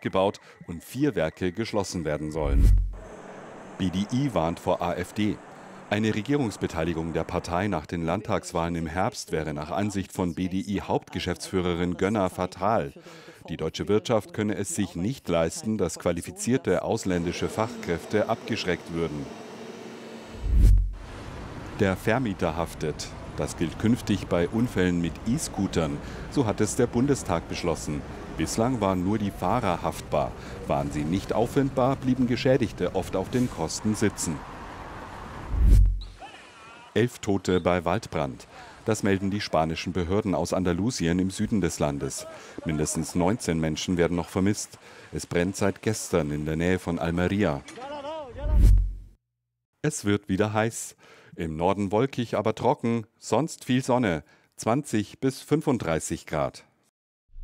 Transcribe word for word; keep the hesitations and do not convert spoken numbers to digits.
abgebaut und vier Werke geschlossen werden sollen. B D I warnt vor AfD. Eine Regierungsbeteiligung der Partei nach den Landtagswahlen im Herbst wäre nach Ansicht von B D I-Hauptgeschäftsführerin Gönner fatal. Die deutsche Wirtschaft könne es sich nicht leisten, dass qualifizierte ausländische Fachkräfte abgeschreckt würden. Der Vermieter haftet. Das gilt künftig bei Unfällen mit E-Scootern. So hat es der Bundestag beschlossen. Bislang waren nur die Fahrer haftbar. Waren sie nicht auffindbar, blieben Geschädigte oft auf den Kosten sitzen. Elf Tote bei Waldbrand. Das melden die spanischen Behörden aus Andalusien im Süden des Landes. Mindestens neunzehn Menschen werden noch vermisst. Es brennt seit gestern in der Nähe von Almería. Es wird wieder heiß. Im Norden wolkig, aber trocken, sonst viel Sonne. zwanzig bis fünfunddreißig Grad.